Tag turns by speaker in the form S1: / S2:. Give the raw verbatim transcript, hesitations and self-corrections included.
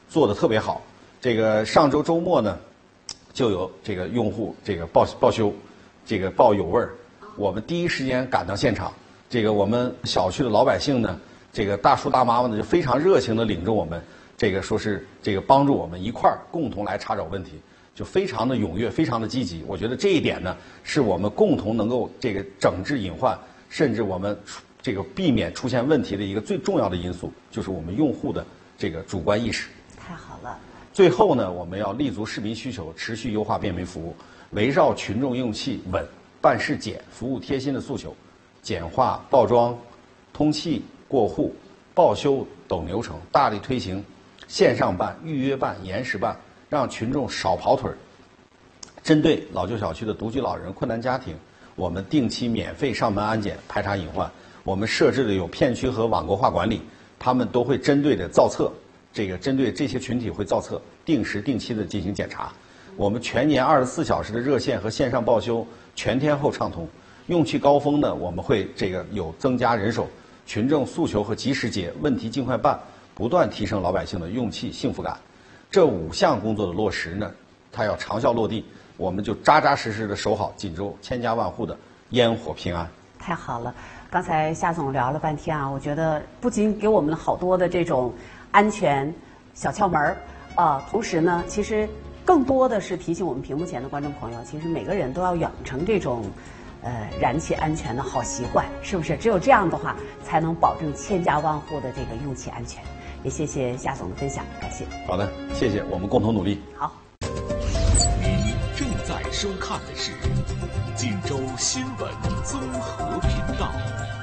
S1: 做的特别好。这个上周周末呢，就有这个用户这个报报修，这个报有味儿，我们第一时间赶到现场。这个我们小区的老百姓呢，这个大叔大妈们呢就非常热情的领着我们，这个说是这个帮助我们一块儿共同来查找问题，就非常的踊跃，非常的积极。我觉得这一点呢，是我们共同能够这个整治隐患，甚至我们这个避免出现问题的一个最重要的因素，就是我们用户的这个主观意识。
S2: 太好了。
S1: 最后呢，我们要立足市民需求，持续优化便民服务，围绕群众用气稳、办事简、服务贴心的诉求，简化报装、通气、过户、报修等流程，大力推行线上办、预约办、延时办，让群众少跑腿儿。针对老旧小区的独居老人、困难家庭，我们定期免费上门安检，排查隐患。我们设置的有片区和网格化管理，他们都会针对的造册，这个针对这些群体会造册，定时定期的进行检查。我们全年二十四小时的热线和线上报修全天候畅通。用气高峰呢，我们会这个有增加人手，群众诉求和及时解，问题尽快办，不断提升老百姓的用气幸福感。这五项工作的落实呢，它要长效落地，我们就扎扎实实的守好锦州千家万户的烟火平安。
S2: 太好了，刚才夏总聊了半天啊，我觉得不仅给我们了好多的这种安全小窍门儿啊，同时呢，其实更多的是提醒我们屏幕前的观众朋友，其实每个人都要养成这种呃燃气安全的好习惯，是不是？只有这样的话，才能保证千家万户的这个用气安全。也谢谢夏总的分享，感谢。
S1: 好的，谢谢，我们共同努力。
S2: 好。
S3: 您正在收看的是锦州新闻综合频道。